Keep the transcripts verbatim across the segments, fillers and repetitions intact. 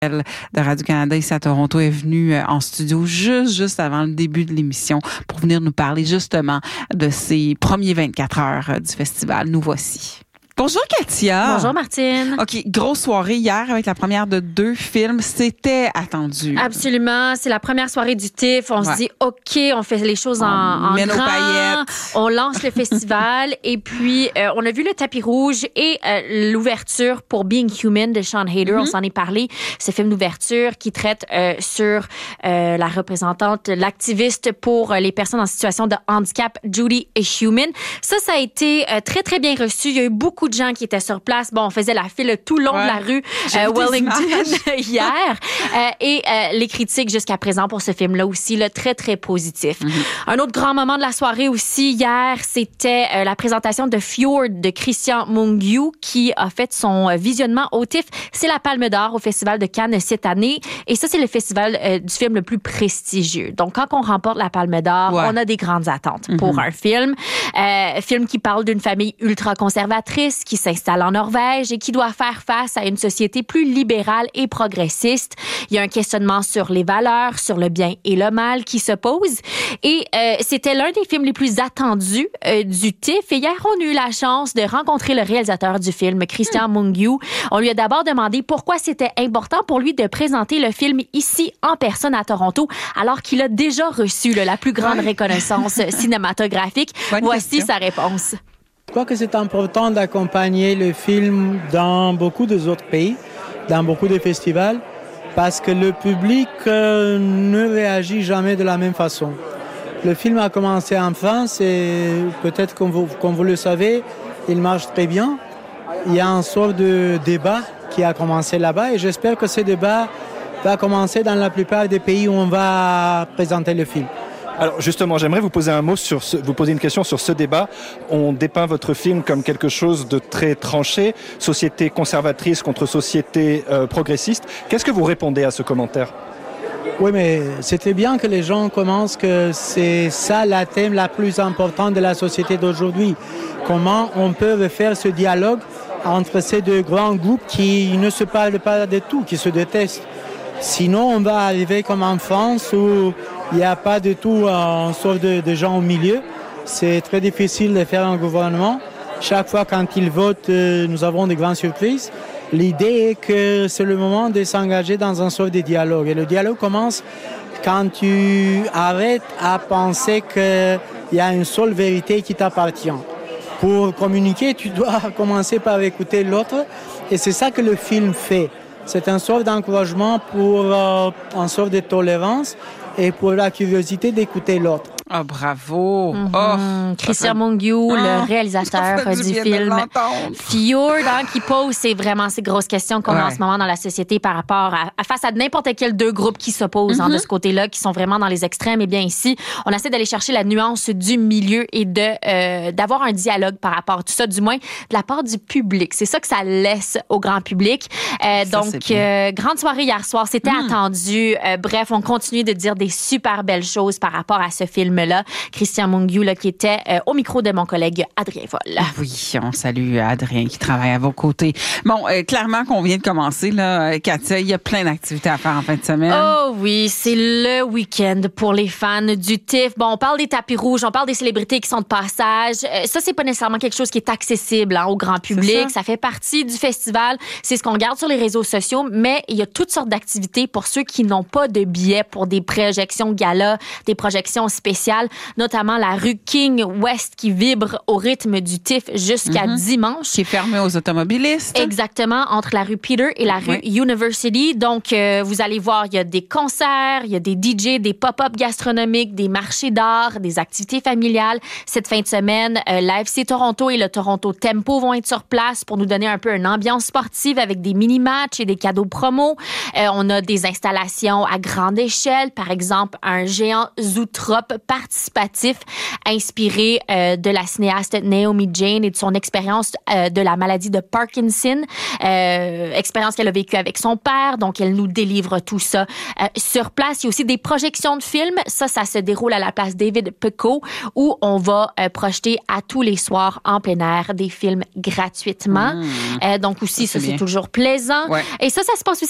de Radio-Canada ici à Toronto est venu en studio juste, juste avant le début de l'émission pour venir nous parler justement de ces premiers vingt-quatre heures du festival. Nous voici. Bonjour Katia. Bonjour Martine. OK, grosse soirée hier avec la première de deux films. C'était attendu. Absolument. C'est la première soirée du T I F. On ouais. se dit, OK, on fait les choses en, en met grand. Nos paillettes. On lance le festival. Et puis, euh, on a vu le tapis rouge et euh, l'ouverture pour Being Human de Sean Hayter. Mm-hmm. On s'en est parlé. Ce film d'ouverture qui traite euh, sur euh, la représentante, l'activiste pour les personnes en situation de handicap, Judy Heumann. Ça, ça a été euh, très, très bien reçu. Il y a eu beaucoup de gens qui étaient sur place. Bon, on faisait la file tout le long ouais. de la rue euh, Wellington hier. Euh, et euh, les critiques jusqu'à présent pour ce film-là aussi, là, très, très positifs. Mm-hmm. Un autre grand moment de la soirée aussi, hier, c'était euh, la présentation de Fjord de Christian Mungiu qui a fait son visionnement au T I F. C'est la Palme d'Or au Festival de Cannes cette année. Et ça, c'est le festival euh, du film le plus prestigieux. Donc, quand on remporte la Palme d'Or, ouais. on a des grandes attentes mm-hmm. pour un film. Euh, film qui parle d'une famille ultra-conservatrice qui s'installe en Norvège et qui doit faire face à une société plus libérale et progressiste. Il y a un questionnement sur les valeurs, sur le bien et le mal qui se pose. Et euh, c'était l'un des films les plus attendus euh, du T I F. Et hier, on a eu la chance de rencontrer le réalisateur du film, Christian mmh. Mungiu. On lui a d'abord demandé pourquoi c'était important pour lui de présenter le film ici en personne à Toronto, alors qu'il a déjà reçu là, la plus grande ouais. reconnaissance cinématographique. Bonne Voici question. Sa réponse. Je crois que c'est important d'accompagner le film dans beaucoup d'autres pays, dans beaucoup de festivals, parce que le public euh, ne réagit jamais de la même façon. Le film a commencé en France et peut-être comme vous, comme vous le savez, il marche très bien. Il y a une sorte de débat qui a commencé là-bas et j'espère que ce débat va commencer dans la plupart des pays où on va présenter le film. Alors justement, j'aimerais vous poser un mot sur ce, vous poser une question sur ce débat. On dépeint votre film comme quelque chose de très tranché, société conservatrice contre société euh, progressiste. Qu'est-ce que vous répondez à ce commentaire ? Oui, mais c'est très bien que les gens commencent que c'est ça la thème la plus importante de la société d'aujourd'hui. Comment on peut faire ce dialogue entre ces deux grands groupes qui ne se parlent pas de tout, qui se détestent. Sinon, on va arriver comme en France où il n'y a pas du tout une sorte de, de gens au milieu. C'est très difficile de faire un gouvernement. Chaque fois quand ils votent, nous avons des grandes surprises. L'idée est que c'est le moment de s'engager dans un sorte de dialogue. Et le dialogue commence quand tu arrêtes à penser qu'il y a une seule vérité qui t'appartient. Pour communiquer, tu dois commencer par écouter l'autre. Et c'est ça que le film fait. C'est une sorte d'encouragement pour euh, une sorte de tolérance et pour la curiosité d'écouter l'autre. Ah, oh, bravo! Mm-hmm. Oh, Christian Mungiu, oh, le réalisateur du, du film. Fjord, hein, qui pose c'est vraiment ces grosses questions qu'on ouais. a en ce moment dans la société par rapport à, à face à n'importe quel deux groupes qui s'opposent mm-hmm. hein, de ce côté-là, qui sont vraiment dans les extrêmes. Et bien ici, on essaie d'aller chercher la nuance du milieu et de euh, d'avoir un dialogue par rapport à tout ça, du moins de la part du public. C'est ça que ça laisse au grand public. Euh, ça, donc, euh, grande soirée hier soir, c'était mm. attendu. Euh, bref, on continue de dire des super belles choses par rapport à ce film là, Christian Mungiu, là, qui était euh, au micro de mon collègue Adrien Vol. Oui, on salue Adrien qui travaille à vos côtés. Bon, euh, clairement qu'on vient de commencer, là, Katia, il y a plein d'activités à faire en fin de semaine. Oh oui, c'est le week-end pour les fans du T I F. Bon, on parle des tapis rouges, on parle des célébrités qui sont de passage. Euh, ça, c'est pas nécessairement quelque chose qui est accessible hein, au grand public. Ça. ça fait partie du festival. C'est ce qu'on regarde sur les réseaux sociaux, mais il y a toutes sortes d'activités pour ceux qui n'ont pas de billets pour des projections gala, des projections spéciales, notamment la rue King West qui vibre au rythme du T I F jusqu'à mm-hmm. dimanche. Qui est fermée aux automobilistes. Exactement, entre la rue Peter et la rue oui. University. Donc, euh, vous allez voir, il y a des concerts, il y a des D J, des pop-up gastronomiques, des marchés d'art, des activités familiales. Cette fin de semaine, euh, l'A F C Toronto et le Toronto Tempo vont être sur place pour nous donner un peu une ambiance sportive avec des mini-matchs et des cadeaux promo. Euh, on a des installations à grande échelle, par exemple, un géant zootrope participatif inspiré euh, de la cinéaste Naomi Jane et de son expérience euh, de la maladie de Parkinson, euh, expérience qu'elle a vécue avec son père. Donc, elle nous délivre tout ça euh, sur place. Il y a aussi des projections de films. Ça, ça se déroule à la place David Picot où on va euh, projeter à tous les soirs en plein air des films gratuitement. Mmh. Euh, donc aussi, ça, ça c'est, c'est toujours plaisant. Ouais. Et ça, ça se passe aussi dans le quartier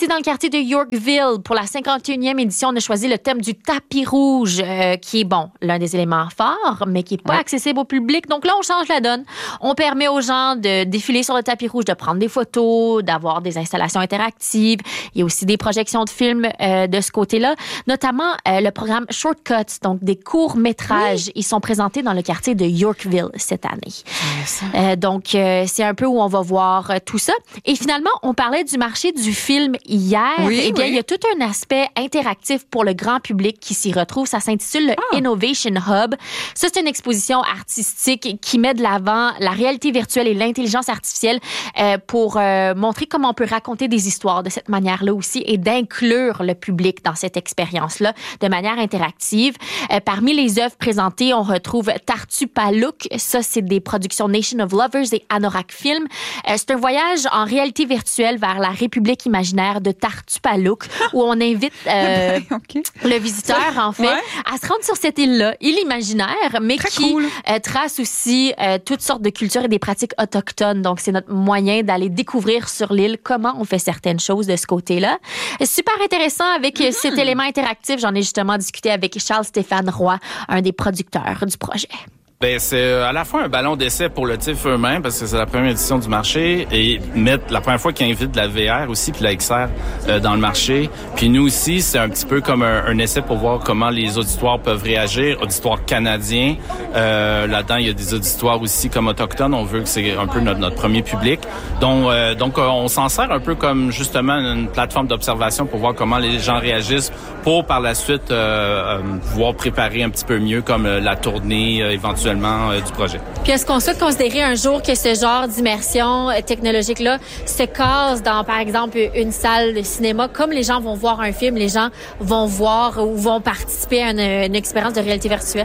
de Yorkville, pour la cinquante et unième édition, on a choisi le thème du tapis rouge, euh, qui est, bon, l'un des éléments forts, mais qui n'est pas ouais. accessible au public. Donc là, on change la donne. On permet aux gens de défiler sur le tapis rouge, de prendre des photos, d'avoir des installations interactives. Il y a aussi des projections de films euh, de ce côté-là, notamment euh, le programme Shortcuts, donc des courts-métrages. Oui. Ils sont présentés dans le quartier de Yorkville cette année. Yes. Euh, donc, euh, c'est un peu où on va voir euh, tout ça. Et finalement, on parlait du marché du film hier. Oui, eh bien, oui. il y a tout un aspect interactif pour le grand public qui s'y retrouve. Ça s'intitule le ah. Innovation Hub. Ça, c'est une exposition artistique qui met de l'avant la réalité virtuelle et l'intelligence artificielle euh, pour euh, montrer comment on peut raconter des histoires de cette manière-là aussi et d'inclure le public dans cette expérience-là de manière interactive. Euh, parmi les œuvres présentées, on retrouve Tartupaluk. Ça, c'est des productions Nation of Lovers et Anorak Film. Euh, c'est un voyage en réalité virtuelle vers la République imaginaire de Tartupaluk où on invite euh, okay. le visiteur, en fait, ouais. à se rendre sur cette île-là, île imaginaire, mais Très qui cool. euh, trace aussi euh, toutes sortes de cultures et des pratiques autochtones. Donc, c'est notre moyen d'aller découvrir sur l'île comment on fait certaines choses de ce côté-là. Super intéressant avec mm-hmm. cet élément interactif. J'en ai justement discuté avec Charles-Stéphane Roy, un des producteurs du projet. Ben c'est à la fois un ballon d'essai pour le T I F eux-mêmes parce que c'est la première édition du marché et mettre la première fois qu'ils invitent de la V R aussi puis la X R euh, dans le marché. Puis nous aussi, c'est un petit peu comme un, un essai pour voir comment les auditoires peuvent réagir, auditoires canadiens. Euh, là-dedans, il y a des auditoires aussi comme autochtones. On veut que c'est un peu notre, notre premier public. Donc, euh, donc on s'en sert un peu comme justement une plateforme d'observation pour voir comment les gens réagissent pour par la suite euh, euh, pouvoir préparer un petit peu mieux comme euh, la tournée euh, éventuellement du projet. Puis est-ce qu'on souhaite considérer un jour que ce genre d'immersion technologique-là se case dans, par exemple, une salle de cinéma? Comme les gens vont voir un film, les gens vont voir ou vont participer à une, une expérience de réalité virtuelle?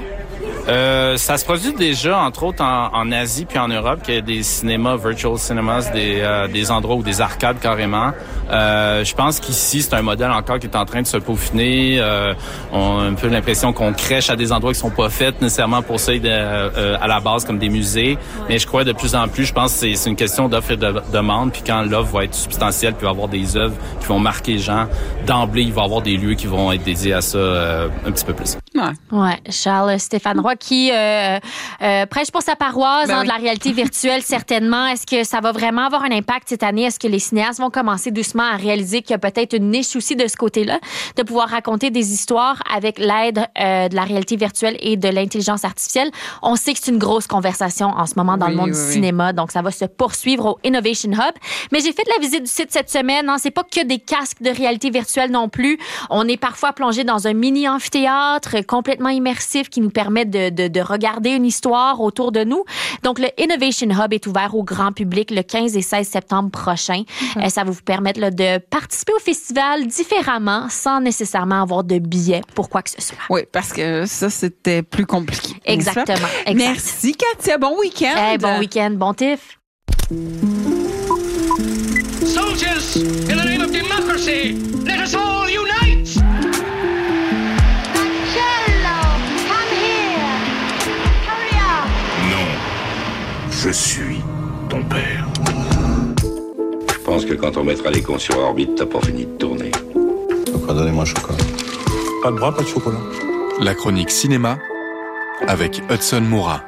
Euh, ça se produit déjà, entre autres, en, en Asie puis en Europe, qu'il y a des cinémas, virtual cinemas, des, euh, des endroits ou des arcades carrément. Euh, je pense qu'ici, c'est un modèle encore qui est en train de se peaufiner. Euh, on a un peu l'impression qu'on crèche à des endroits qui sont pas faits nécessairement pour ça de, euh, à la base comme des musées. Ouais. Mais je crois de plus en plus, je pense que c'est, c'est une question d'offre et de demande. Puis quand l'offre va être substantielle, puis il va y avoir des œuvres qui vont marquer les gens, d'emblée, il va y avoir des lieux qui vont être dédiés à ça euh, un petit peu plus. Ouais. Ouais. Charles-Stéphane Roy qui euh, euh, prêche pour sa paroisse ben hein, oui. de la réalité virtuelle, certainement. Est-ce que ça va vraiment avoir un impact cette année? Est-ce que les cinéastes vont commencer doucement à réaliser qu'il y a peut-être une niche aussi de ce côté-là, de pouvoir raconter des histoires avec l'aide euh, de la réalité virtuelle et de l'intelligence artificielle? On sait que c'est une grosse conversation en ce moment dans oui, le monde oui, du oui. cinéma, donc ça va se poursuivre au Innovation Hub. Mais j'ai fait de la visite du site cette semaine. Hein. C'est pas que des casques de réalité virtuelle non plus. On est parfois plongé dans un mini amphithéâtre complètement immersif qui nous permet de, de, de regarder une histoire autour de nous. Donc, le Innovation Hub est ouvert au grand public le quinze et seize septembre prochain. Mm-hmm. Euh, ça va vous permettre là, de participer au festival différemment sans nécessairement avoir de billets pour quoi que ce soit. Oui, parce que ça, c'était plus compliqué. Exactement. Exact. Merci, Katia. Bon week-end. Hey, bon week-end. Bon T I F. Soldiers, in the name of democracy, let us all unite! Je suis ton père. Je pense que quand on mettra les cons sur orbite, t'as pas fini de tourner. Donc, donnez-moi un chocolat. Pas de bras, pas de chocolat. La chronique cinéma avec Hudson Moura.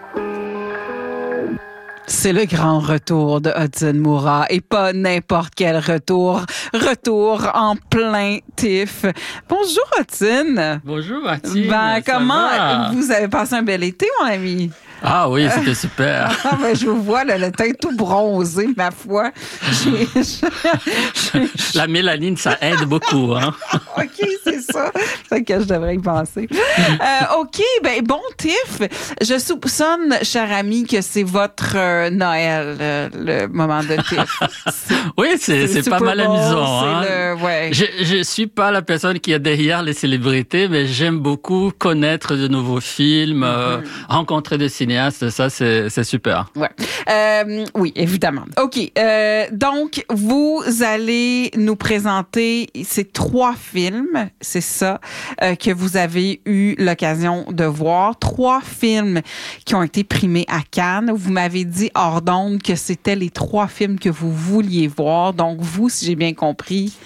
C'est le grand retour de Hudson Moura et pas n'importe quel retour. Retour en plein T I F. Bonjour Hudson. Bonjour Mathilde. Ben, comment va? Vous avez passé un bel été, mon ami? Ah oui, c'était super. Ah, ben, je vous vois, là, le teint tout bronzé, ma foi. J'ai, je, La mélanine, ça aide beaucoup. Hein? OK, c'est ça. C'est que je devrais y penser. Euh, OK, ben bon, Tiff, je soupçonne, cher ami, que c'est votre euh, Noël, euh, le moment de Tiff. C'est, oui, c'est, c'est, c'est pas mal amusant. Hein? Le, ouais. Je je suis pas la personne qui est derrière les célébrités, mais j'aime beaucoup connaître de nouveaux films, mm-hmm. euh, rencontrer des cinéastes. Ça, c'est, c'est super. Ouais. Euh, oui, évidemment. OK. Euh, donc, vous allez nous présenter ces trois films, c'est ça, euh, que vous avez eu l'occasion de voir. Trois films qui ont été primés à Cannes. Vous m'avez dit hors d'onde que c'était les trois films que vous vouliez voir. Donc, vous, si j'ai bien compris,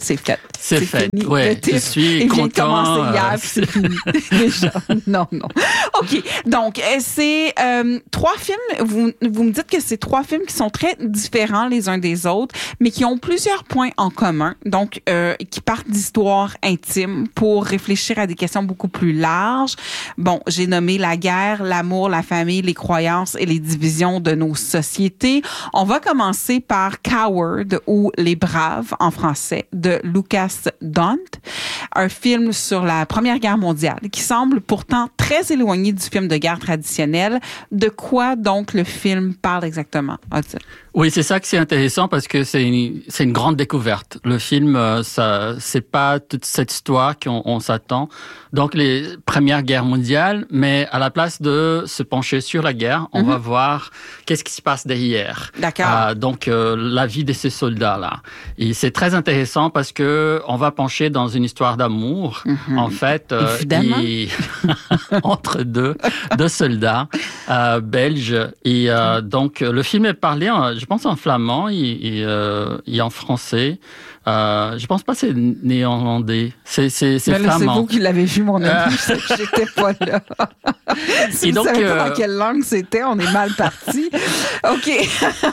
c'est fait. C'est, c'est fait. Fini. Ouais, je suis content. Il vient de commencer hier, euh... puis c'est fini. Déjà. Non, non. OK. Donc, c'est euh, trois films. Vous, vous me dites que c'est trois films qui sont très différents les uns des autres, mais qui ont plusieurs points en commun. Donc, euh, qui partent d'histoires intimes pour réfléchir à des questions beaucoup plus larges. Bon, j'ai nommé la guerre, l'amour, la famille, les croyances et les divisions de nos sociétés. On va commencer par Coward ou Les Braves en français de Lucas Dont, un film sur la Première Guerre mondiale qui semble pourtant très éloigné du film de guerre traditionnel. De quoi donc le film parle exactement, Hudson? Oui, c'est ça que c'est intéressant parce que c'est une, c'est une grande découverte. Le film, ça, c'est pas toute cette histoire qu'on on s'attend. Donc, les Premières Guerres mondiales, mais à la place de se pencher sur la guerre, on mm-hmm. va voir qu'est-ce qui se passe derrière. D'accord. Euh, donc, euh, la vie de ces soldats-là. Et c'est très intéressant parce que on va pencher dans une histoire d'amour, mm-hmm. en fait, euh, et entre deux, deux soldats euh, belges. Et euh, donc, le film est parlé en je pense en flamand et, et, euh, et en français. Euh, je pense pas que c'est néerlandais. C'est, c'est, c'est ben là, flamand. C'est vous qui l'avez vu, mon ami. Euh... J'étais pas là. Si et vous donc, savez pas euh... dans quelle langue c'était, on est mal parti. OK.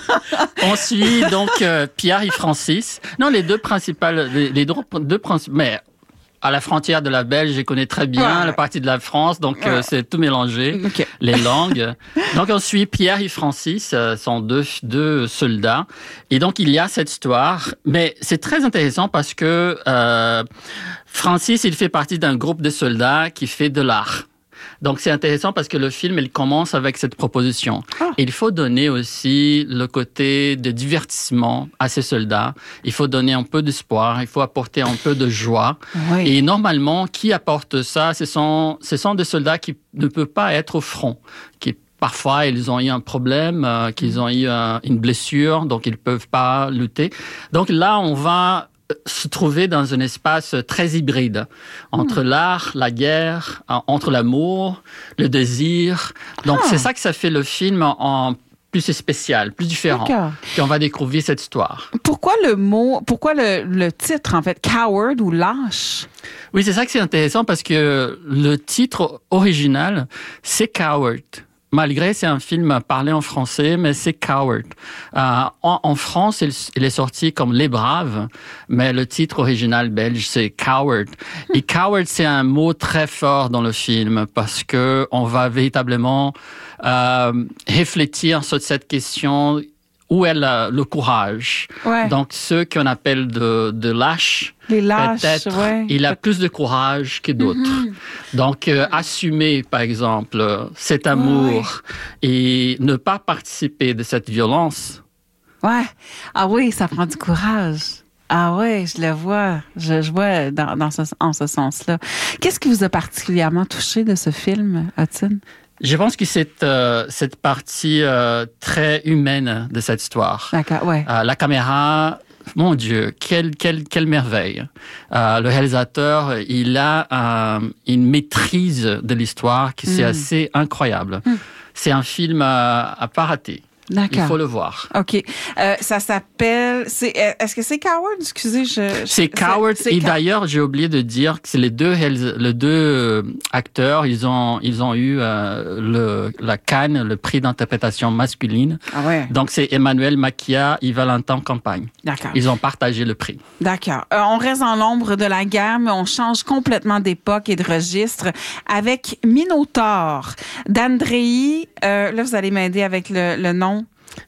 On suit donc euh, Pierre et Francis. Non, les deux principales, les, les deux, deux principales, mais à la frontière de la Belgique, je connais très bien ouais. la partie de la France, donc ouais. euh, c'est tout mélangé, okay. les langues. Donc on suit Pierre et Francis, euh, sont deux, deux soldats. Et donc il y a cette histoire, mais c'est très intéressant parce que euh, Francis, il fait partie d'un groupe de soldats qui fait de l'art. Donc, c'est intéressant parce que le film, il commence avec cette proposition. Ah. Il faut donner aussi le côté de divertissement à ces soldats. Il faut donner un peu d'espoir. Il faut apporter un peu de joie. Oui. Et normalement, qui apporte ça? Ce sont, ce sont des soldats qui ne peuvent pas être au front, qui parfois, ils ont eu un problème, euh, qu'ils ont eu euh, une blessure, donc ils ne peuvent pas lutter. Donc là, on va se trouver dans un espace très hybride entre mmh. l'art, la guerre, entre l'amour, le désir. Donc, ah. c'est ça que ça fait le film en plus spécial, plus différent. D'accord. Puis on va découvrir cette histoire. Pourquoi le mot, pourquoi le, le titre, en fait, Coward ou lâche? Oui, c'est ça que c'est intéressant parce que le titre original, c'est Coward. Malgré, c'est un film parlé en français, mais c'est Coward. Euh, en, en France, il, il est sorti comme Les Braves, mais le titre original belge, c'est Coward. Et Coward, c'est un mot très fort dans le film parce que on va véritablement euh, réfléchir sur cette question. Où est le, le courage? Ouais. Donc, ceux qu'on appelle de, de lâches, les lâches, peut-être, ouais. il a plus de courage que d'autres. Mm-hmm. Donc, euh, assumer, par exemple, cet amour ouais. et ne pas participer de cette violence. Ouais. Ah oui, ça prend du courage. Ah ouais, je le vois. Je, je vois dans, dans ce, en ce sens-là. Qu'est-ce qui vous a particulièrement touché de ce film, Hudson? Je pense que c'est euh, cette partie euh, très humaine de cette histoire. D'accord, ouais. Euh, la caméra, mon Dieu, quelle quelle quelle merveille. Euh, le réalisateur, il a euh, une maîtrise de l'histoire qui c'est mm. assez incroyable. Mm. C'est un film à, à pas rater. D'accord. Il faut le voir. OK. Euh, ça s'appelle... C'est, est-ce que c'est Coward? Excusez, je... C'est Coward. C'est, c'est et Cow- d'ailleurs, j'ai oublié de dire que c'est les deux, les deux acteurs, ils ont, ils ont eu euh, le, la Cannes, le prix d'interprétation masculine. Ah ouais. Donc, c'est Emmanuel Maquia et Valentin Campagne. D'accord. Ils ont partagé le prix. D'accord. Euh, on reste dans l'ombre de la guerre, mais on change complètement d'époque et de registre avec Minotaure d'Andrei. Euh, là, vous allez m'aider avec le, le nom.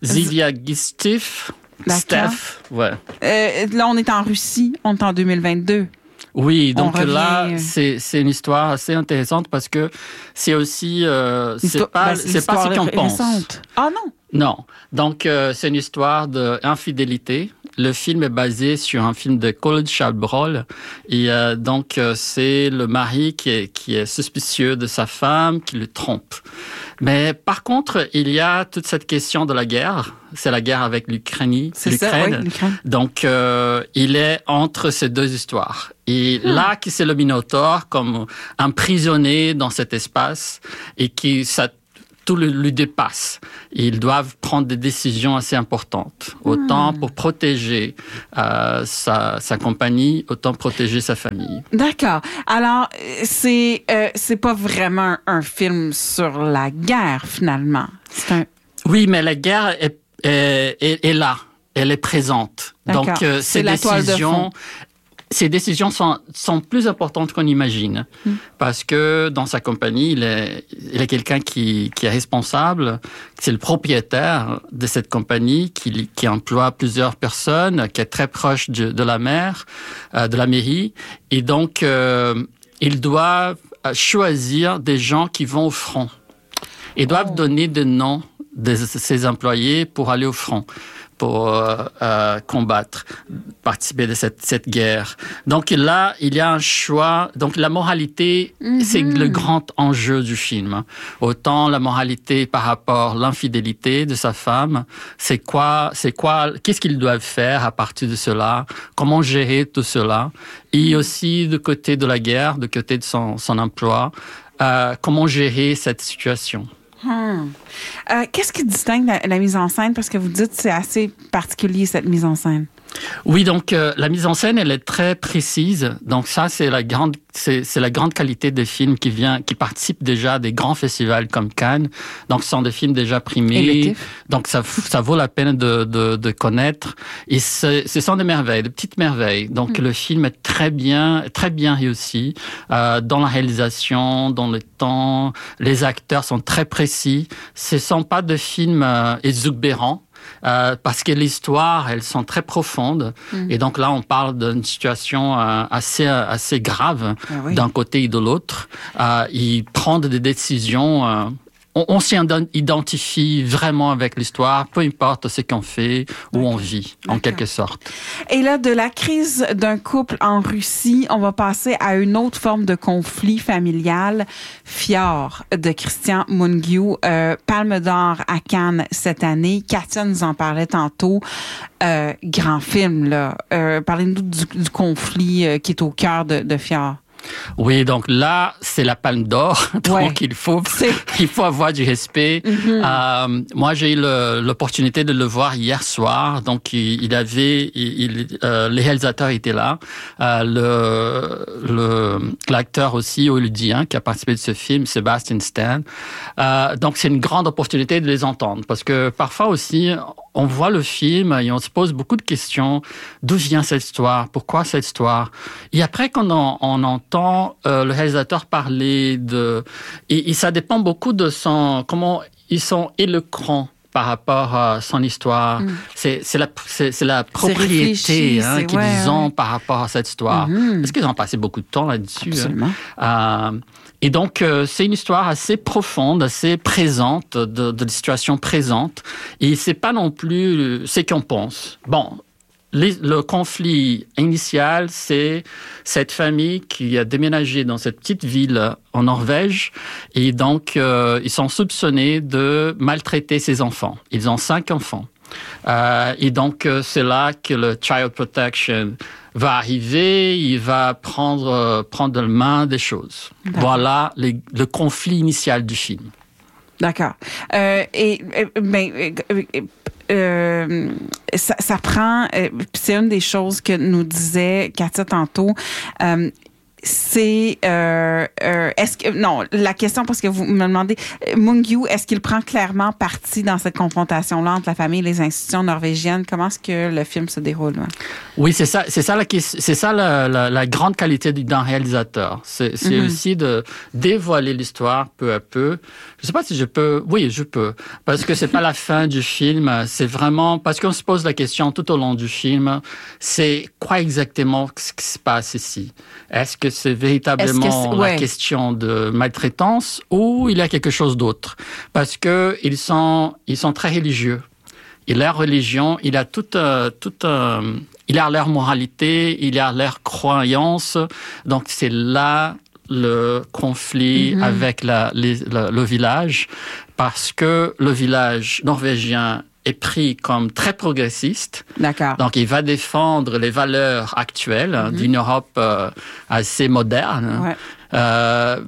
Zviagintsev, Steph, ouais. Euh, là, on est en Russie, on est en deux mille vingt-deux. Oui, donc là, c'est, c'est une histoire assez intéressante parce que c'est aussi, euh, c'est Histoire, pas, ben, c'est, c'est pas ce qu'on pense. Récente. Ah non. Non. Donc, euh, c'est une histoire d'infidélité. Le film est basé sur un film de Colin Chabrol. Et euh, donc, euh, c'est le mari qui est, qui est suspicieux de sa femme, qui le trompe. Mais par contre, il y a toute cette question de la guerre. C'est la guerre avec l'Ukraine. C'est l'Ukraine. Ça, oui, l'Ukraine. Donc, euh, il est entre ces deux histoires. Et hmm. là, qui c'est le Minotaure comme emprisonné dans cet espace et qui ça tout le, lui dépasse. Ils doivent prendre des décisions assez importantes, autant mmh. pour protéger euh, sa, sa compagnie, autant protéger sa famille. D'accord. Alors, c'est euh, c'est pas vraiment un film sur la guerre, finalement. C'est un... Oui, mais la guerre est, est, est, est là. Elle est présente. D'accord. Donc, euh, ces c'est décisions... Ces décisions sont, sont plus importantes qu'on imagine. Mmh. Parce que dans sa compagnie, il est, il est quelqu'un qui, qui est responsable. C'est le propriétaire de cette compagnie qui, qui emploie plusieurs personnes, qui est très proche de, de la maire, euh, de la mairie. Et donc, euh, il doit choisir des gens qui vont au front. Ils doivent oh. donner des noms de ses employés pour aller au front, pour euh, euh, combattre, participer de cette, cette guerre. Donc là, il y a un choix. Donc la moralité, mm-hmm. c'est le grand enjeu du film. Autant la moralité par rapport à l'infidélité de sa femme, c'est quoi, c'est quoi, qu'est-ce qu'ils doivent faire à partir de cela, comment gérer tout cela. Et aussi du côté de la guerre, du côté de son, son emploi, euh, comment gérer cette situation. Hmm. Euh, qu'est-ce qui distingue la, la mise en scène? Parce que vous dites que c'est assez particulier, cette mise en scène. Oui, donc euh, la mise en scène, elle est très précise. Donc ça, c'est la grande, c'est, c'est la grande qualité des films qui vient, qui participent déjà à des grands festivals comme Cannes. Donc ce sont des films déjà primés. Donc ça, ça vaut la peine de, de, de connaître. Et ce sont des merveilles, des petites merveilles. Donc mmh. le film est très bien, très bien réussi euh, dans la réalisation, dans le temps. Les acteurs sont très précis. Ce sont pas des films euh, exubérants. Euh, parce que l'histoire, elles sont très profondes. Mmh. Et donc là, on parle d'une situation euh, assez, assez grave ah oui. d'un côté et de l'autre. Euh, ils prennent des décisions... Euh, on, on s'identifie vraiment avec l'histoire, peu importe ce qu'on fait, où okay. on vit, en D'accord. quelque sorte. Et là, de la crise d'un couple en Russie, on va passer à une autre forme de conflit familial, Fjord, de Christian Mungiu, euh, Palme d'or à Cannes cette année. Katia nous en parlait tantôt. Euh, grand film, là. Euh, parlez-nous du, du conflit euh, qui est au cœur de, de Fjord. Oui, donc là, c'est la Palme d'or. Donc, ouais. il faut, il faut avoir du respect. Mm-hmm. Euh, moi, j'ai eu le, l'opportunité de le voir hier soir. Donc, il, il avait, il, il, euh, les réalisateurs étaient là. Euh, le, le, l'acteur aussi, hollywoodien, qui a participé de ce film, Sebastian Stan. Euh, donc, c'est une grande opportunité de les entendre. Parce que parfois aussi, on voit le film et on se pose beaucoup de questions. D'où vient cette histoire? Pourquoi cette histoire? Et après, quand on, on entend euh, le réalisateur parler de... Et, et ça dépend beaucoup de son... Comment ils sont éloquents par rapport à son histoire. Mm. C'est, c'est, la, c'est, c'est la propriété c'est hein, c'est, qu'ils ouais, ont ouais. par rapport à cette histoire. Mm-hmm. Parce qu'ils ont passé beaucoup de temps là-dessus. Absolument. Hein. Euh, et donc, euh, c'est une histoire assez profonde, assez présente, de, de la situation présente. Et c'est pas non plus ce qu'on pense. Bon, les, le conflit initial, c'est cette famille qui a déménagé dans cette petite ville en Norvège. Et donc, euh, ils sont soupçonnés de maltraiter ses enfants. Ils ont cinq enfants. Euh, et donc, euh, c'est là que le Child Protection va arriver, il va prendre, euh, prendre la main des choses. D'accord. Voilà les, le conflit initial du film. D'accord. Euh, et, ben, euh, euh, ça, ça prend, euh, c'est une des choses que nous disait Katia tantôt, euh, c'est euh, euh, est-ce que non la question parce que vous me demandez Mungiu, est-ce qu'il prend clairement parti dans cette confrontation-là entre la famille et les institutions norvégiennes? Comment est-ce que le film se déroule? Hein? Oui, c'est ça, c'est ça la c'est ça la, la, la grande qualité d'un réalisateur. C'est, c'est mm-hmm. aussi de dévoiler l'histoire peu à peu. Je sais pas si je peux. Oui, je peux, parce que c'est pas la fin du film. C'est vraiment parce qu'on se pose la question tout au long du film. C'est quoi exactement ce qui se passe ici? Est-ce que c'est véritablement Est-ce que c'est... Ouais. la question de maltraitance ou il y a quelque chose d'autre? Parce que ils sont, ils sont très religieux. Et leur religion, il a toute, euh, toute, euh, il a leur moralité, il a leur croyance. Donc c'est là le conflit mm-hmm. avec la, les, la, le village, parce que le village norvégien est pris comme très progressiste. D'accord. Donc, il va défendre les valeurs actuelles mm-hmm. d'une Europe euh, assez moderne. Ouais. Euh,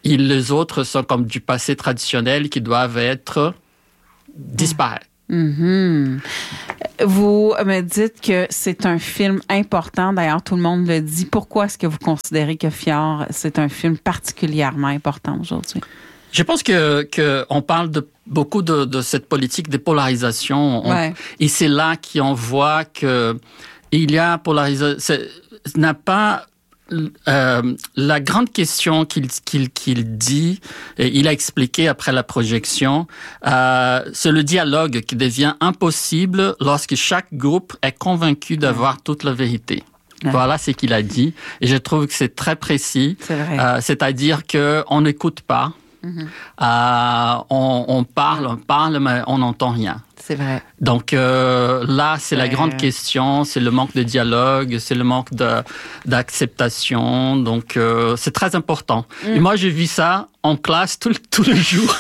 et les autres sont comme du passé traditionnel qui doivent être disparaître. Mm-hmm. Vous me dites que c'est un film important. D'ailleurs, tout le monde le dit. Pourquoi est-ce que vous considérez que Fjord, c'est un film particulièrement important aujourd'hui? Je pense que, que on parle de beaucoup de, de cette politique de polarisation. On, ouais. Et c'est là qu'on voit que il y a polarisation. N'a pas Euh, la grande question qu'il, qu'il, qu'il dit, et il a expliqué après la projection, euh, c'est le dialogue qui devient impossible lorsque chaque groupe est convaincu d'avoir toute la vérité. Ouais. Voilà ce qu'il a dit. Et je trouve que c'est très précis. C'est vrai. Euh, c'est-à-dire qu'on n'écoute pas. Mm-hmm. Euh, on, on parle, on parle, mais on n'entend rien. C'est vrai. Donc euh, là, c'est ouais. la grande question, c'est le manque de dialogue, c'est le manque de, d'acceptation. Donc euh, c'est très important. Mm. Et moi, je vis ça en classe tous tout les jours.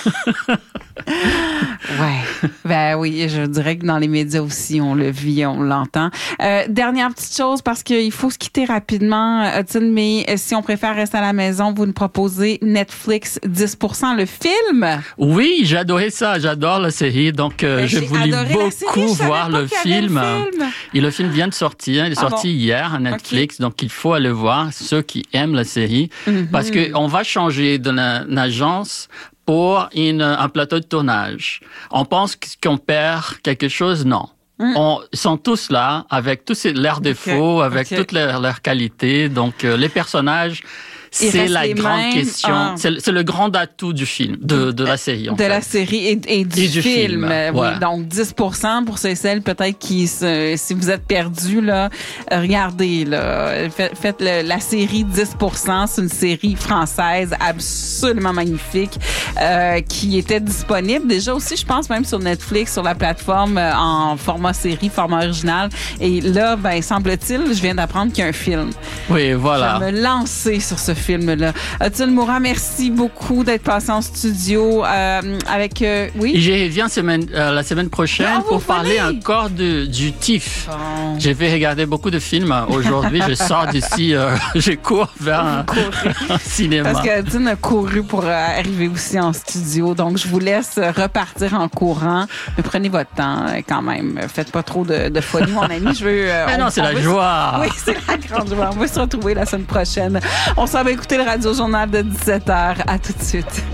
Ouais. Ben oui, je dirais que dans les médias aussi, on le vit, on l'entend. Euh, dernière petite chose, parce qu'il faut se quitter rapidement, Odile, mais si on préfère rester à la maison, vous nous proposez Netflix dix pour cent le film. Oui, j'ai adoré ça. J'adore la série. Donc, euh, je voulais beaucoup voir le film. le film. Et le film vient de sortir. Il est ah sorti bon? hier à Netflix. Okay. Donc, il faut aller voir ceux qui aiment la série. Mm-hmm. Parce qu'on va changer de la, une agence pour une, un plateau de tournage. On pense qu'on perd quelque chose, non. Mm. On, ils sont tous là, avec tous leurs défauts, okay. avec okay. toutes leurs, leurs qualités. Donc, euh, les personnages... C'est la grande mêmes. question. Ah. C'est, c'est le grand atout du film, de, de la série. En de fait. la série et, et du, et du film. film. Euh, ouais. Oui, donc dix pour cent pour ceux et celles peut-être qui, se, si vous êtes perdus, là, regardez, là, faites, faites le, la série dix pour cent. C'est une série française absolument magnifique euh, qui était disponible déjà aussi, je pense, même sur Netflix, sur la plateforme euh, en format série, format original. Et là, ben, semble-t-il, je viens d'apprendre qu'il y a un film. Oui, voilà. Je vais me lancer sur ce film-là. Odile Mourant, merci beaucoup d'être passé en studio euh, avec... Euh, oui? Je reviens semaine, euh, la semaine prochaine ah, pour parler encore de, du T I F. Bon. Je vais regarder beaucoup de films aujourd'hui. Je sors d'ici, euh, je cours vers un, un cinéma. Parce qu'Odile a couru pour euh, arriver aussi en studio. Donc, je vous laisse repartir en courant. Mais prenez votre temps euh, quand même. Faites pas trop de, de folie, mon ami. Je veux... Euh, Mais non, on, c'est on la veut... joie. Oui, c'est la grande joie. On va se retrouver la semaine prochaine. On s'en va écouter le Radio-Journal de dix-sept heures. À tout de suite.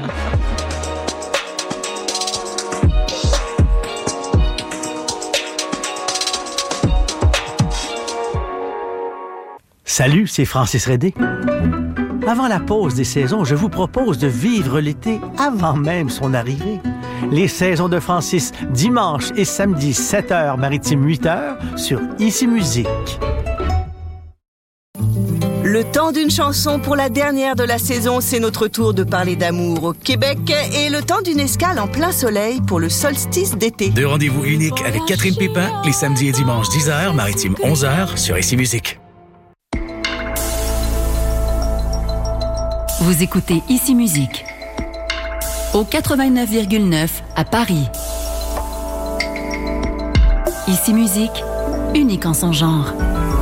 Salut, c'est Francis Redé. Avant la pause des saisons, je vous propose de vivre l'été avant même son arrivée. Les saisons de Francis, dimanche et samedi, sept heures, maritime huit heures, sur Ici Musique. Le temps d'une chanson pour la dernière de la saison, c'est notre tour de parler d'amour au Québec et le temps d'une escale en plein soleil pour le solstice d'été. Deux rendez-vous uniques avec Catherine Pépin, les samedis et dimanches dix heures, maritime onze heures sur Ici Musique. Vous écoutez Ici Musique au quatre-vingt-neuf virgule neuf à Paris. Ici Musique, unique en son genre.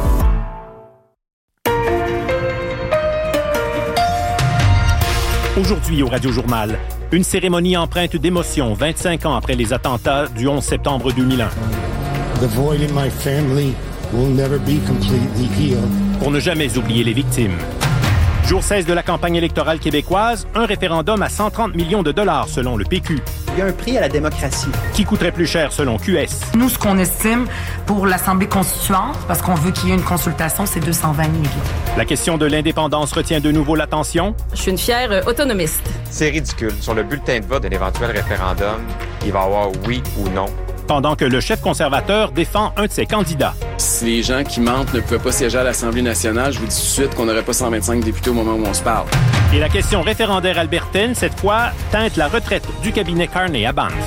Aujourd'hui au Radio-Journal, une cérémonie empreinte d'émotion vingt-cinq ans après les attentats du onze septembre deux mille un. The void in my family will never be completely healed. Pour ne jamais oublier les victimes. Jour seize de la campagne électorale québécoise, un référendum à cent trente millions de dollars selon le P Q. Il y a un prix à la démocratie. Qui coûterait plus cher selon Q S? Nous, ce qu'on estime pour l'Assemblée constituante, parce qu'on veut qu'il y ait une consultation, c'est deux cent vingt millions. La question de l'indépendance retient de nouveau l'attention. Je suis une fière euh, autonomiste. C'est ridicule. Sur le bulletin de vote d'un éventuel référendum, il va y avoir oui ou non. Pendant que le chef conservateur défend un de ses candidats. Si les gens qui mentent ne pouvaient pas siéger à l'Assemblée nationale, je vous dis tout de suite qu'on n'aurait pas cent vingt-cinq députés au moment où on se parle. Et la question référendaire albertaine, cette fois, teinte la retraite du cabinet Carney à Banff.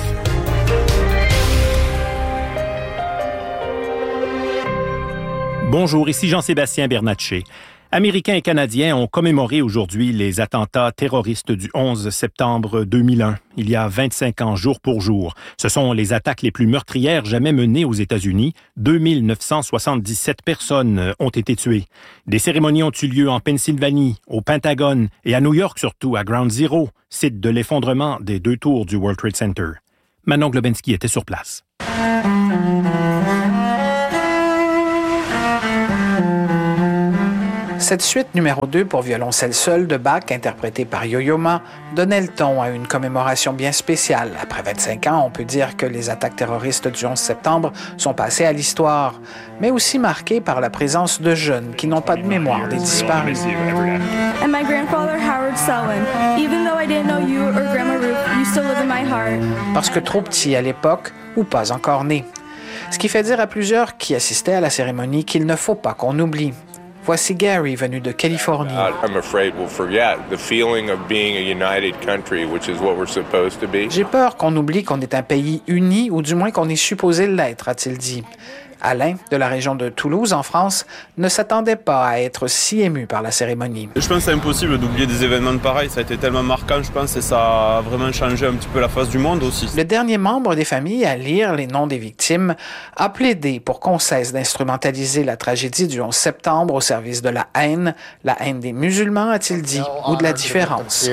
Bonjour, ici Jean-Sébastien Bernatchez. Américains et Canadiens ont commémoré aujourd'hui les attentats terroristes du onze septembre deux mille un, il y a vingt-cinq ans jour pour jour. Ce sont les attaques les plus meurtrières jamais menées aux États-Unis. deux mille neuf cent soixante-dix-sept personnes ont été tuées. Des cérémonies ont eu lieu en Pennsylvanie, au Pentagone et à New York surtout, à Ground Zero, site de l'effondrement des deux tours du World Trade Center. Manon Globensky était sur place. Cette suite numéro deux pour violoncelle seul de Bach, interprétée par Yo-Yo Ma, donnait le ton à une commémoration bien spéciale. Après vingt-cinq ans, on peut dire que les attaques terroristes du onze septembre sont passées à l'histoire, mais aussi marquées par la présence de jeunes qui n'ont pas de mémoire des disparus. And my grandfather Howard Selwyn. Even though I didn't know you or Grandma Ruth, you still live in my heart. Parce que trop petit à l'époque ou pas encore né. Ce qui fait dire à plusieurs qui assistaient à la cérémonie qu'il ne faut pas qu'on oublie. Voici Gary, venu de Californie. J'ai peur qu'on oublie qu'on est un pays uni, ou du moins qu'on est supposé l'être, a-t-il dit. Alain, de la région de Toulouse, en France, ne s'attendait pas à être si ému par la cérémonie. Je pense que c'est impossible d'oublier des événements pareils. Ça a été tellement marquant, je pense, et ça a vraiment changé un petit peu la face du monde aussi. Le dernier membre des familles à lire les noms des victimes a plaidé pour qu'on cesse d'instrumentaliser la tragédie du onze septembre au service de la haine, la haine des musulmans, a-t-il dit, ou de la différence.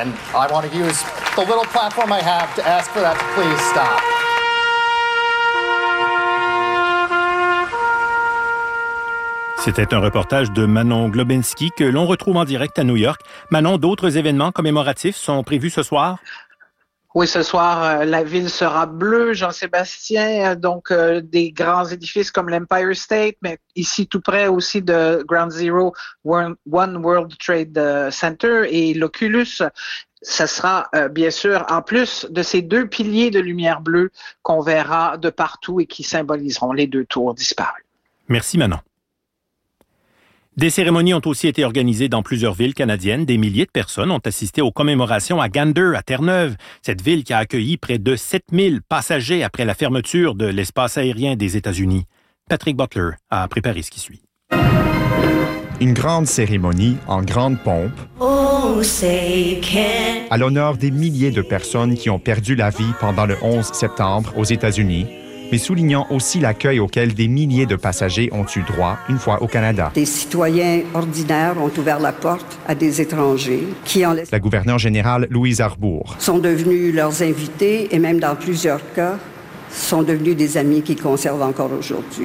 C'était un reportage de Manon Globensky que l'on retrouve en direct à New York. Manon, d'autres événements commémoratifs sont prévus ce soir? Oui, ce soir, euh, la ville sera bleue, Jean-Sébastien, donc euh, des grands édifices comme l'Empire State, mais ici tout près aussi de Ground Zero, One World Trade Center et l'Oculus. Ça sera euh, bien sûr en plus de ces deux piliers de lumière bleue qu'on verra de partout et qui symboliseront les deux tours disparues. Merci Manon. Des cérémonies ont aussi été organisées dans plusieurs villes canadiennes. Des milliers de personnes ont assisté aux commémorations à Gander, à Terre-Neuve, cette ville qui a accueilli près de sept mille passagers après la fermeture de l'espace aérien des États-Unis. Patrick Butler a préparé ce qui suit. Une grande cérémonie en grande pompe oh, say can... à l'honneur des milliers de personnes qui ont perdu la vie pendant le onze septembre aux États-Unis, mais soulignant aussi l'accueil auquel des milliers de passagers ont eu droit une fois au Canada. Des citoyens ordinaires ont ouvert la porte à des étrangers qui, en la gouverneure générale Louise Arbour, sont devenus leurs invités et même dans plusieurs cas, sont devenus des amis qui conservent encore aujourd'hui.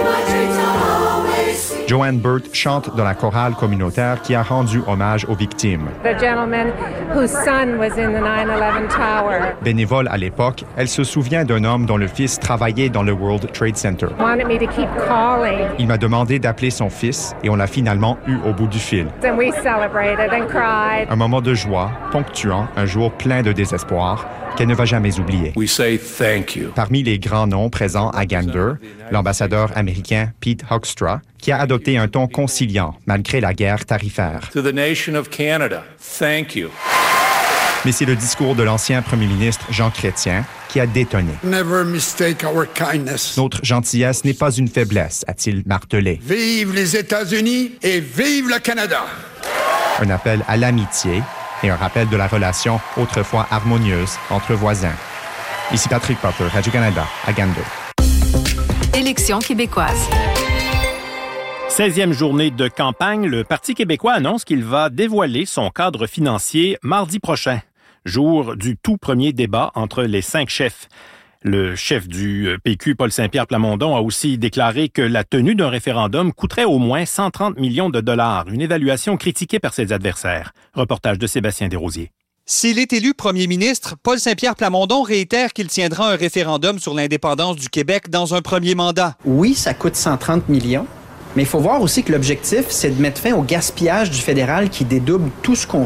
Joanne Burt chante dans la chorale communautaire qui a rendu hommage aux victimes. The gentleman whose son was in the nine eleven tower. Bénévole à l'époque, elle se souvient d'un homme dont le fils travaillait dans le World Trade Center. Wanted me to keep calling. Il m'a demandé d'appeler son fils et on l'a finalement eu au bout du fil. And we celebrated and cried. Un moment de joie, ponctuant un jour plein de désespoir qu'elle ne va jamais oublier. We say thank you. Parmi les grands noms présents à Gander, l'ambassadeur américain Pete Hoekstra, qui a adopté un ton conciliant malgré la guerre tarifaire. To the nation of Canada, thank you. Mais c'est le discours de l'ancien premier ministre Jean Chrétien qui a détonné. Never mistake our kindness. Notre gentillesse n'est pas une faiblesse, a-t-il martelé. Vive les États-Unis et vive le Canada! Un appel à l'amitié et un rappel de la relation autrefois harmonieuse entre voisins. Ici Patrick Butler, Radio-Canada, à Gander. Élections québécoises. seizième journée de campagne, le Parti québécois annonce qu'il va dévoiler son cadre financier mardi prochain, jour du tout premier débat entre les cinq chefs. Le chef du P Q, Paul Saint-Pierre Plamondon, a aussi déclaré que la tenue d'un référendum coûterait au moins cent trente millions de dollars, une évaluation critiquée par ses adversaires. Reportage de Sébastien Desrosiers. S'il est élu premier ministre, Paul Saint-Pierre Plamondon réitère qu'il tiendra un référendum sur l'indépendance du Québec dans un premier mandat. Oui, ça coûte cent trente millions. Mais il faut voir aussi que l'objectif, c'est de mettre fin au gaspillage du fédéral qui dédouble tout ce qu'on fait.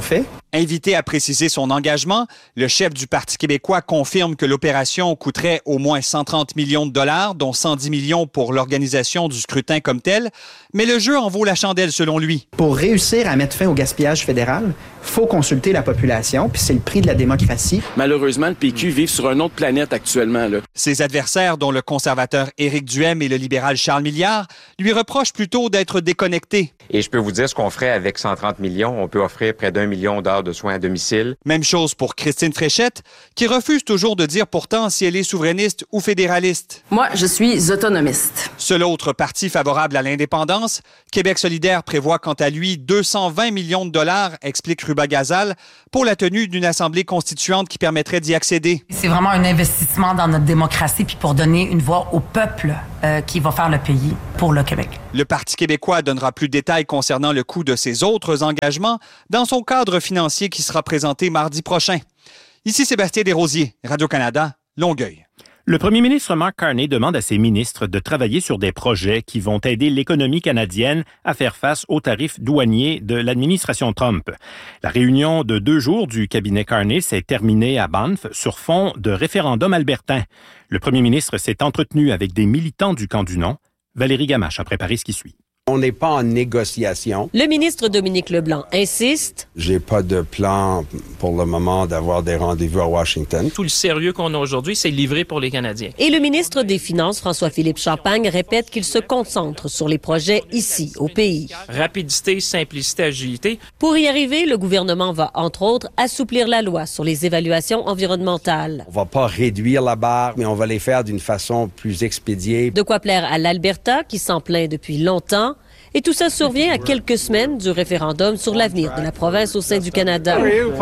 Invité à préciser son engagement, le chef du Parti québécois confirme que l'opération coûterait au moins cent trente millions de dollars, dont cent dix millions pour l'organisation du scrutin comme tel. Mais le jeu en vaut la chandelle selon lui. Pour réussir à mettre fin au gaspillage fédéral, il faut consulter la population, puis c'est le prix de la démocratie. Malheureusement, le P Q vit sur une autre planète actuellement. Là. Ses adversaires, dont le conservateur Éric Duhem et le libéral Charles Milliard, lui reprochent plutôt d'être déconnecté. Et je peux vous dire ce qu'on ferait avec cent trente millions. On peut offrir près d'un million d'heures de soins à domicile. Même chose pour Christine Fréchette, qui refuse toujours de dire pourtant si elle est souverainiste ou fédéraliste. Moi, je suis autonomiste. Seul autre parti favorable à l'indépendance, Québec solidaire prévoit quant à lui deux cent vingt millions de dollars, explique Ruba Gazal, pour la tenue d'une assemblée constituante qui permettrait d'y accéder. C'est vraiment un investissement dans notre démocratie puis pour donner une voix au peuple euh, qui va faire le pays pour le Québec. Le Parti québécois donnera plus de détails concernant le coût de ses autres engagements dans son cadre financier qui sera présenté mardi prochain. Ici Sébastien Desrosiers, Radio-Canada, Longueuil. Le premier ministre Mark Carney demande à ses ministres de travailler sur des projets qui vont aider l'économie canadienne à faire face aux tarifs douaniers de l'administration Trump. La réunion de deux jours du cabinet Carney s'est terminée à Banff sur fond de référendum albertain. Le premier ministre s'est entretenu avec des militants du camp du non. Valérie Gamache a préparé ce qui suit. On n'est pas en négociation. Le ministre Dominique Leblanc insiste. J'ai pas de plan pour le moment d'avoir des rendez-vous à Washington. Tout le sérieux qu'on a aujourd'hui, c'est livré pour les Canadiens. Et le ministre des Finances, François-Philippe Champagne, répète qu'il se concentre sur les projets ici, au pays. Rapidité, simplicité, agilité. Pour y arriver, le gouvernement va, entre autres, assouplir la loi sur les évaluations environnementales. On va pas réduire la barre, mais on va les faire d'une façon plus expédiée. De quoi plaire à l'Alberta, qui s'en plaint depuis longtemps. Et tout ça survient à quelques semaines du référendum sur l'avenir de la province au sein du Canada.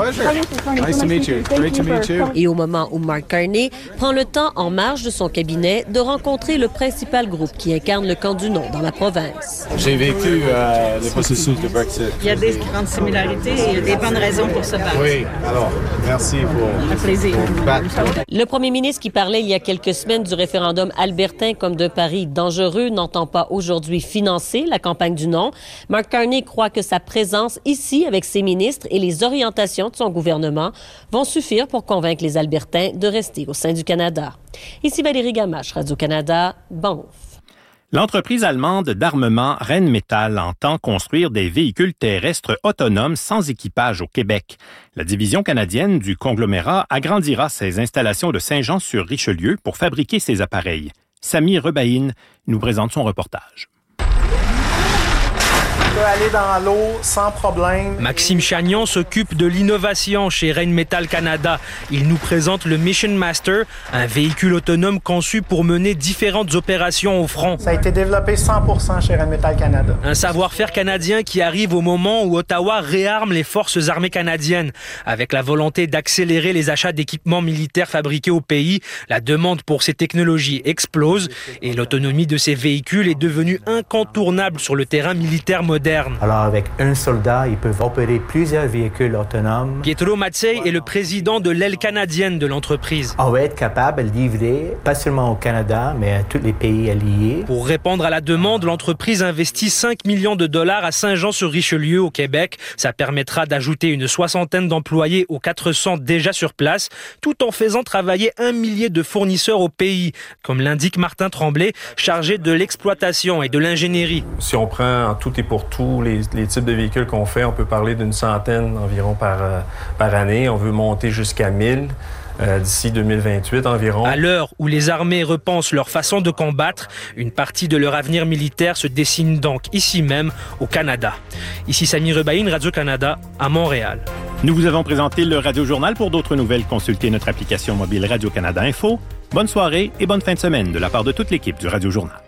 Et au moment où Mark Carney prend le temps, en marge de son cabinet, de rencontrer le principal groupe qui incarne le camp du non dans la province. J'ai vécu euh, le processus de Brexit. Il y a des grandes similarités et il y a des bonnes raisons pour se battre. Oui, alors, merci pour... Un plaisir. Le premier ministre qui parlait il y a quelques semaines du référendum albertain comme d'un pari dangereux n'entend pas aujourd'hui financer la campagne du non. Mark Carney croit que sa présence ici avec ses ministres et les orientations de son gouvernement vont suffire pour convaincre les Albertains de rester au sein du Canada. Ici Valérie Gamache, Radio-Canada, Banff. L'entreprise allemande d'armement Rheinmetall entend construire des véhicules terrestres autonomes sans équipage au Québec. La division canadienne du conglomérat agrandira ses installations de Saint-Jean-sur-Richelieu pour fabriquer ces appareils. Samy Rebaïn nous présente son reportage. Aller dans l'eau sans problème. Maxime Chagnon s'occupe de l'innovation chez Rheinmetall Canada. Il nous présente le Mission Master, un véhicule autonome conçu pour mener différentes opérations au front. Ça a été développé cent pour cent chez Rheinmetall Canada. Un savoir-faire canadien qui arrive au moment où Ottawa réarme les forces armées canadiennes. Avec la volonté d'accélérer les achats d'équipements militaires fabriqués au pays, la demande pour ces technologies explose et l'autonomie de ces véhicules est devenue incontournable sur le terrain militaire moderne. Alors, avec un soldat, ils peuvent opérer plusieurs véhicules autonomes. Pietro Mazzei est le président de l'aile canadienne de l'entreprise. On va être capable de livrer, pas seulement au Canada, mais à tous les pays alliés. Pour répondre à la demande, l'entreprise investit cinq millions de dollars à Saint-Jean-sur-Richelieu, au Québec. Ça permettra d'ajouter une soixantaine d'employés aux quatre cents déjà sur place, tout en faisant travailler un millier de fournisseurs au pays, comme l'indique Martin Tremblay, chargé de l'exploitation et de l'ingénierie. Si on prend en tout et pour tout tous les, les types de véhicules qu'on fait, on peut parler d'une centaine environ par, euh, par année. On veut monter jusqu'à mille euh, d'ici deux mille vingt-huit environ. À l'heure où les armées repensent leur façon de combattre, une partie de leur avenir militaire se dessine donc ici même, au Canada. Ici Samy Rebaïn, Radio-Canada, à Montréal. Nous vous avons présenté le Radio-Journal. Pour d'autres nouvelles, consultez notre application mobile Radio-Canada Info. Bonne soirée et bonne fin de semaine de la part de toute l'équipe du Radio-Journal.